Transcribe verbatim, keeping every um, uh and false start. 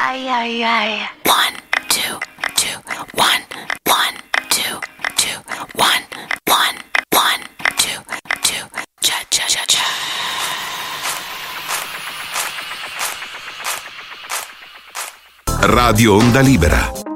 Ai ai ai. One, two, two, one, one, two, two, one, one, one, two, two, cha cha cha cha. Radio Onda Libera.